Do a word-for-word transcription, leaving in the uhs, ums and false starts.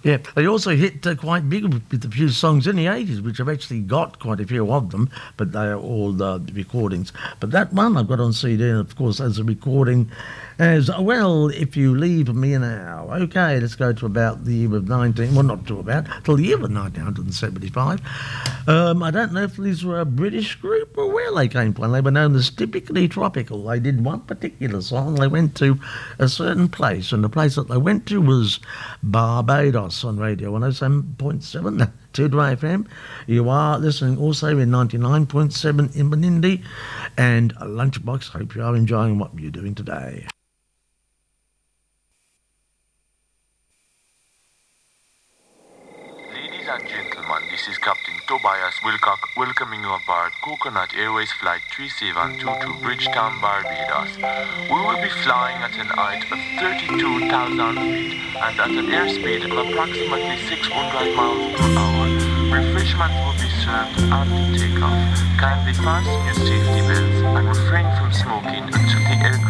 Yeah, they also hit uh, quite big with, with a few songs in the eighties, which I've actually got quite a few of them, but they are all uh, recordings. But that one I've got on C D, and of course, as a recording, as well, If You Leave Me Now. Okay, let's go to about the year of nineteen, well, not to about, till the year of nineteen seventy-five. Um, I don't know if these were a British group or where they came from. They were known as Typically Tropical. They did one particular song. They went to a certain place, and the place that they went to was Barbados on Radio one oh seven point seven, two F M. You are listening also in ninety-nine point seven in Menindee, and Lunchbox. Hope you are enjoying what you're doing today. Ladies and gentlemen, this is Captain Tobias Wilcock welcoming you aboard Coconut Airways Flight three seven two to Bridgetown, Barbados. We will be flying at an height of thirty-two thousand feet and at an airspeed of approximately six hundred miles per hour. Refreshments will be served after takeoff. Kindly fasten your safety belts and refrain from smoking until the aircraft